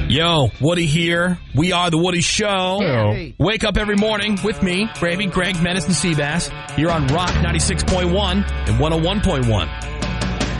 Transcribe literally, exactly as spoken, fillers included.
Yo, Woody here. We are The Woody Show. Hey. Wake up every morning with me, Gravy, Greg, Menace, and Seabass. You're on Rock ninety-six point one and one oh one point one.